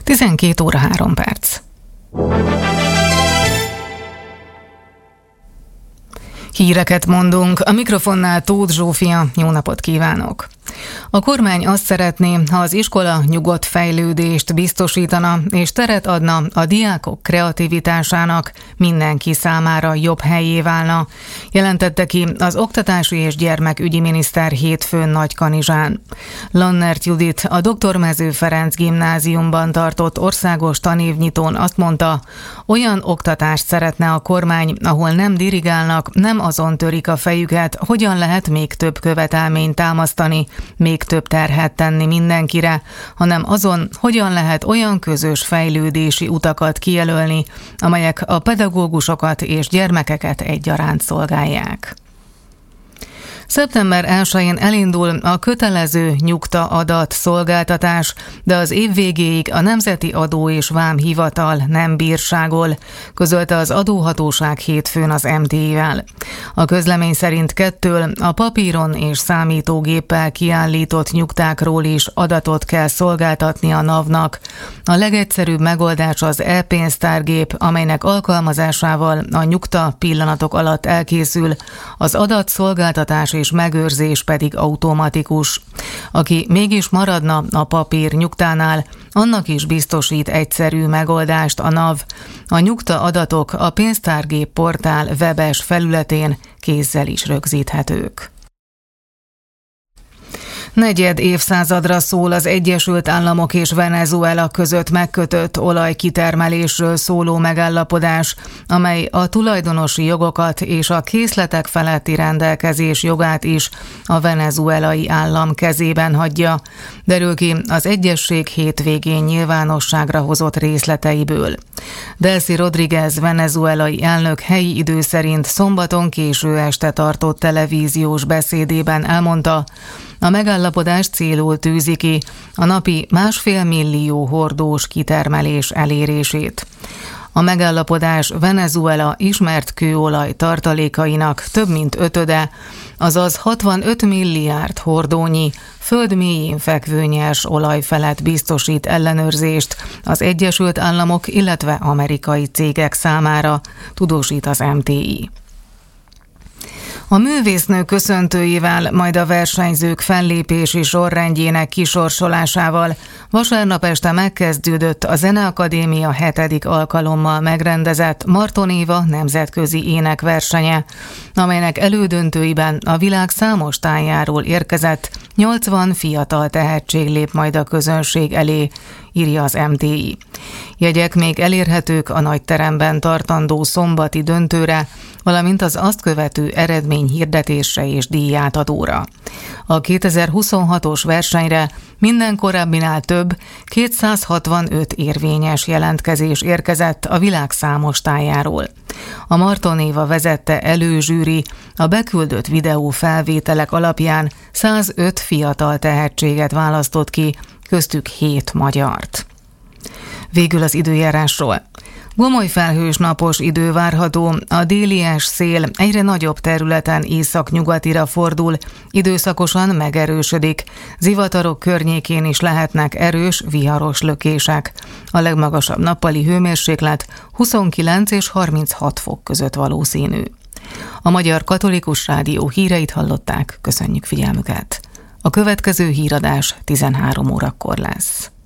12 óra 3 perc. Híreket mondunk, a mikrofonnál Tóth Zsófia, jó napot kívánok! A kormány azt szeretné, ha az iskola nyugodt fejlődést biztosítana és teret adna a diákok kreativitásának, mindenki számára jobb hellyé válna, jelentette ki az oktatási és gyermekügyi miniszter hétfőn Nagykanizsán. Lannert Judit a Dr. Mező Ferenc gimnáziumban tartott országos tanévnyitón azt mondta, olyan oktatást szeretne a kormány, ahol nem dirigálnak, nem azon törik a fejüket, hogyan lehet még több követelményt támasztani, még több terhet tenni mindenkire, hanem azon, hogyan lehet olyan közös fejlődési utakat kijelölni, amelyek a pedagógusokat és gyermekeket egyaránt szolgálják. Szeptember 1-én elindul a kötelező nyugta-adat szolgáltatás, de az év végéig a Nemzeti Adó és Vámhivatal nem bírságol, közölte az adóhatóság hétfőn az MT-vel. A közlemény szerint 2 a papíron és számítógéppel kiállított nyugtákról is adatot kell szolgáltatni a NAV-nak. A legegyszerűbb megoldás az e-pénztárgép, amelynek alkalmazásával a nyugta pillanatok alatt elkészül, az adatszolgáltatás és megőrzés pedig automatikus. Aki mégis maradna a papír nyugtánál, annak is biztosít egyszerű megoldást a NAV. A nyugta adatok a pénztárgép portál webes felületén kézzel is rögzíthetők. Negyed évszázadra szól az Egyesült Államok és Venezuela között megkötött olajkitermelésről szóló megállapodás, amely a tulajdonosi jogokat és a készletek feletti rendelkezés jogát is a venezuelai állam kezében hagyja, derül ki az egyezség hétvégén nyilvánosságra hozott részleteiből. Delcy Rodriguez venezuelai elnök helyi idő szerint szombaton késő este tartott televíziós beszédében elmondta, a megállapodás célul tűzi ki a napi 1,5 millió hordós kitermelés elérését. A megállapodás Venezuela ismert kőolaj tartalékainak több mint 1/5, azaz 65 milliárd hordónyi föld mélyén fekvő nyers olaj felett biztosít ellenőrzést az Egyesült Államok, illetve amerikai cégek számára, tudósít az MTI. A művésznő köszöntőjével, majd a versenyzők fellépési sorrendjének kisorsolásával vasárnap este megkezdődött a Zeneakadémia 7. alkalommal megrendezett Marton Éva nemzetközi énekversenye, amelynek elődöntőiben a világ számos tájáról érkezett 80 fiatal tehetség lép majd a közönség elé, írja az MTI. Jegyek még elérhetők a nagyteremben tartandó szombati döntőre, valamint az azt követő eredményhirdetésre és díjátadóra. A 2026-os versenyre minden korábbinál több 265 érvényes jelentkezés érkezett a világ számos tájáról. A Marton Éva vezette előzsűri a beküldött videófelvételek alapján 105 fiatal tehetséget választott ki, köztük 7 magyart. Végül az időjárásról. Gomoly felhős napos idő várható, a délies szél egyre nagyobb területen északnyugatira fordul, időszakosan megerősödik, zivatarok környékén is lehetnek erős, viharos lökések. A legmagasabb nappali hőmérséklet 29 és 36 fok között valószínű. A Magyar Katolikus Rádió híreit hallották, köszönjük figyelmüket. A következő híradás 13 órakor lesz.